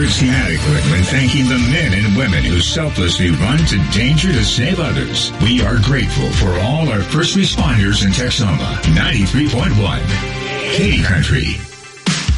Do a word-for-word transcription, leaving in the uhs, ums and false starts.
words inadequate when thanking the men and women who selflessly run to danger to save others. We are grateful for all our first responders in Texoma. ninety-three point one. Katy Country.